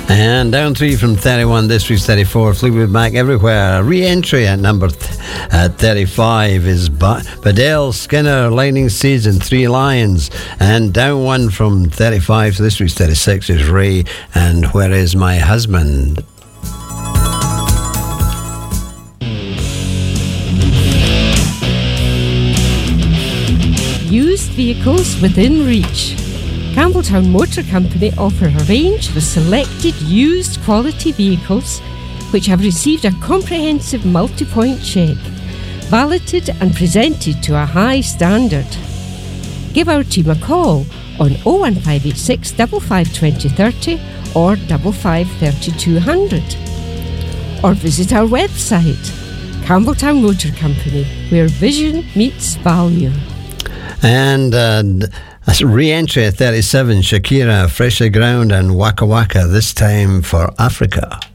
And down 3 from 31, this week's 34, Fleetwood Mac Everywhere. Re-entry at number 35 is Badell Skinner, Lightning Seeds and Three Lions. And down 1 from 35 to this week's 36 is Ray and Where Is My Husband? Used vehicles within reach. Campbelltown Motor Company offer a range of selected used quality vehicles which have received a comprehensive multi-point check, validated and presented to a high standard. Give our team a call on 01586 55 2030 or 55 3200, or visit our website, Campbelltown Motor Company, where vision meets value. And that's re-entry at 37, Shakira, Freshly Ground and Waka Waka, this time for Africa.